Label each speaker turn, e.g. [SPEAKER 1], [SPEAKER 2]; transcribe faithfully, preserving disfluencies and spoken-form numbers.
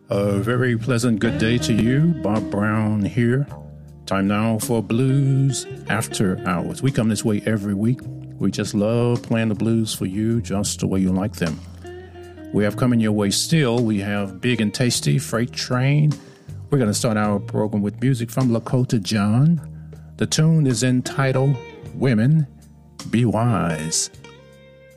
[SPEAKER 1] A very pleasant good day to you. Bob Brown here. Time now for Blues After Hours. We come this way every week. We just love playing the blues for you just the way you like them. We have coming your way still. We have Big and Tasty, Freight Train. We're going to start our program with music from Lakota John. The tune is entitled Women Be Wise.